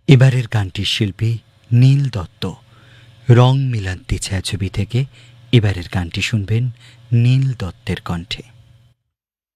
এবারের গানটির শিল্পী নীল দত্ত। রং মিলান্তি ছায়াছবি থেকে এবারের গানটি শুনবেন নীল দত্তের কণ্ঠে।